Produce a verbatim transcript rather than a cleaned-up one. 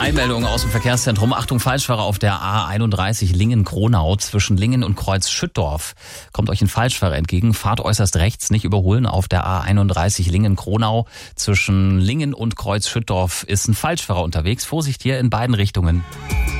Einmeldung aus dem Verkehrszentrum. Achtung, Falschfahrer auf der A einunddreißig Lingen-Kronau zwischen Lingen und Kreuz Schüttdorf. Kommt euch ein Falschfahrer entgegen, fahrt äußerst rechts, nicht überholen. Auf der A einunddreißig Lingen-Kronau zwischen Lingen und Kreuz Schüttdorf ist ein Falschfahrer unterwegs. Vorsicht hier in beiden Richtungen.